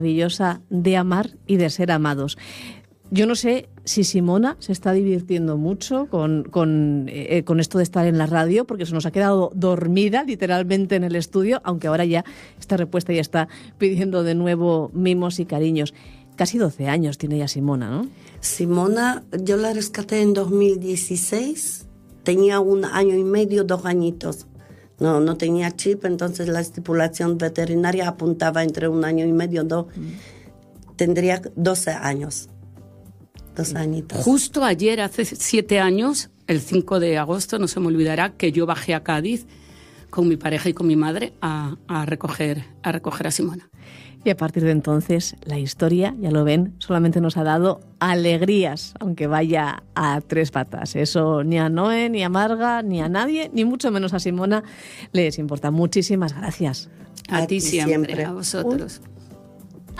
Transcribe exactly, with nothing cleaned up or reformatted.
maravillosa de amar y de ser amados. Yo no sé si Simona se está divirtiendo mucho con, con, eh, con esto de estar en la radio, porque se nos ha quedado dormida literalmente en el estudio, aunque ahora ya está repuesta y está pidiendo de nuevo mimos y cariños. Casi doce años tiene ya Simona, ¿no? Simona, yo la rescaté en dos mil dieciséis, tenía un año y medio, dos añitos. No, no tenía chip, entonces la estipulación veterinaria apuntaba entre un año y medio, dos. Mm. Tendría doce años. Dos añitos. Justo ayer, hace siete años, el cinco de agosto, no se me olvidará, que yo bajé a Cádiz con mi pareja y con mi madre a, a, recoger, a recoger a Simona. Y a partir de entonces, la historia, ya lo ven, solamente nos ha dado alegrías, aunque vaya a tres patas. Eso ni a Noé, ni a Marga, ni a nadie, ni mucho menos a Simona les importa. Muchísimas gracias. A, a ti siempre, siempre, a vosotros. Un